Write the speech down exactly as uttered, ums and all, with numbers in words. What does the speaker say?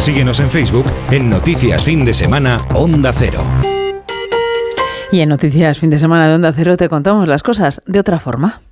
Síguenos en Facebook en Noticias Fin de Semana Onda Cero. Y en Noticias Fin de Semana de Onda Cero te contamos las cosas de otra forma.